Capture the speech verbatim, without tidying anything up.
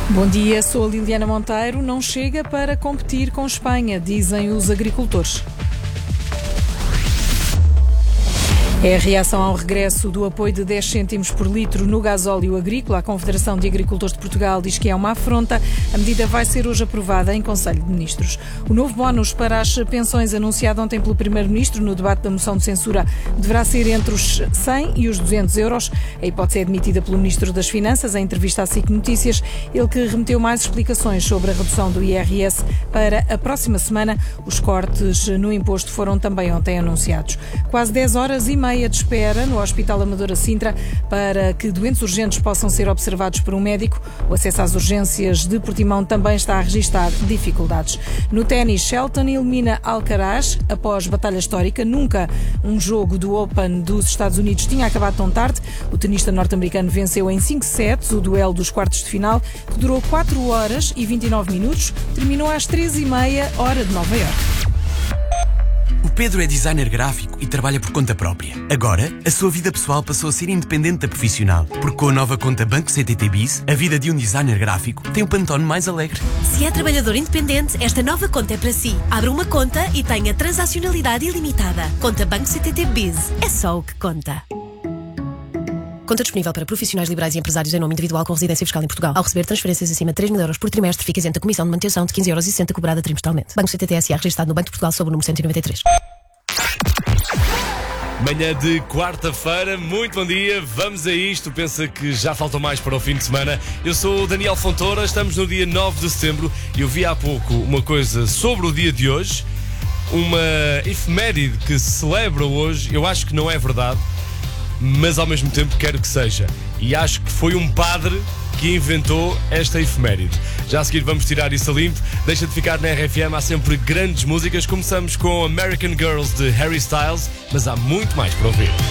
Bom dia, sou a Liliana Monteiro. Não chega para competir com Espanha, dizem os agricultores. É a reação ao regresso do apoio de dez cêntimos por litro no gasóleo agrícola. A Confederação de Agricultores de Portugal diz que é uma afronta. A medida vai ser hoje aprovada em Conselho de Ministros. O novo bónus para as pensões anunciado ontem pelo Primeiro-Ministro no debate da moção de censura deverá ser entre os cem e os duzentos euros. A hipótese é admitida pelo Ministro das Finanças em entrevista à S I C Notícias, ele que remeteu mais explicações sobre a redução do I R S para a próxima semana. Os cortes no imposto foram também ontem anunciados. Quase dez horas e meia de espera no Hospital Amadora Sintra para que doentes urgentes possam ser observados por um médico. O acesso às urgências de Portimão também está a registrar dificuldades. No ténis, Shelton elimina Alcaraz após batalha histórica. Nunca um jogo do Open dos Estados Unidos tinha acabado tão tarde. O tenista norte-americano venceu em cinco sets o duelo dos quartos de final, que durou quatro horas e vinte e nove minutos. Terminou às treze e meia, hora de Nova Iorque. O Pedro é designer gráfico e trabalha por conta própria. Agora, a sua vida pessoal passou a ser independente da profissional, porque com a nova conta Banco C T T Biz, a vida de um designer gráfico tem um pantone mais alegre. Se é trabalhador independente, esta nova conta é para si. Abra uma conta e tenha transacionalidade ilimitada. Conta Banco C T T Biz. É só o que conta. Conta disponível para profissionais liberais e empresários em nome individual com residência fiscal em Portugal. Ao receber transferências acima de três mil euros por trimestre, fica isento da comissão de manutenção de quinze euros e sessenta cobrada trimestralmente. Banco C T T S A, registado no Banco de Portugal sob o número cento e noventa e três. Manhã de quarta-feira, muito bom dia, vamos a isto. Pensa que já falta mais para o fim de semana. Eu sou o Daniel Fontoura, estamos no dia nove de setembro e eu vi há pouco uma coisa sobre o dia de hoje, uma efeméride que se celebra hoje. Eu acho que não é verdade, mas ao mesmo tempo quero que seja. E acho que foi um padre que inventou esta efeméride. Já a seguir vamos tirar isso a limpo. Deixa de ficar na R F M, há sempre grandes músicas. Começamos com American Girls de Harry Styles, mas há muito mais para ouvir.